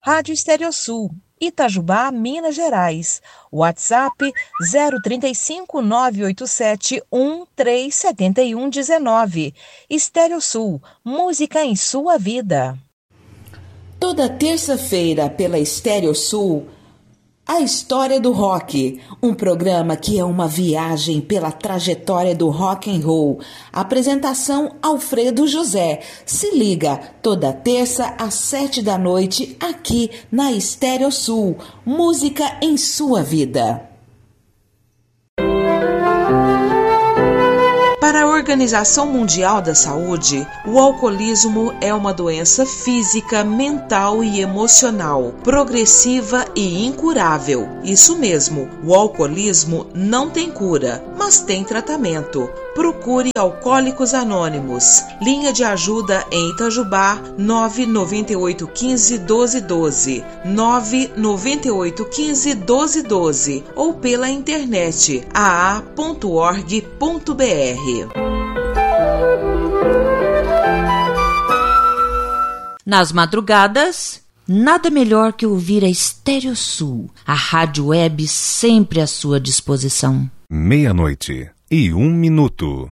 Rádio Estéreo Sul, Itajubá, Minas Gerais. WhatsApp 035 987 1371 19. Estéreo Sul, música em sua vida. Toda terça-feira pela Estéreo Sul, A História do Rock, um programa que é uma viagem pela trajetória do rock and roll. Apresentação Alfredo José. Se liga, toda terça às 7 da noite, aqui na Estéreo Sul. Música em sua vida. Para a Organização Mundial da Saúde, o alcoolismo é uma doença física, mental e emocional, progressiva e incurável. Isso mesmo, o alcoolismo não tem cura, mas tem tratamento. Procure Alcoólicos Anônimos. Linha de ajuda em Itajubá, 998 15 12 12, 998 15 12 12 ou pela internet aa.org.br. Nas madrugadas, nada melhor que ouvir a Estéreo Sul, a rádio web sempre à sua disposição. 00:01.